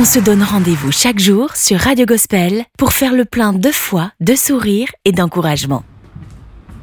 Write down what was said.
On se donne rendez-vous chaque jour sur Radio Gospel pour faire le plein de foi, de sourire et d'encouragement.